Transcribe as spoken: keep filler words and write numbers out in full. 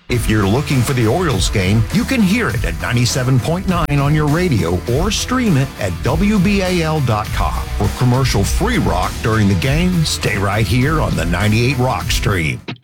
If you're looking for the Orioles game, you can hear it at ninety-seven point nine on your radio or stream it at W B A L dot com. For commercial-free rock during the game, stay right here on the ninety-eight Rock Stream.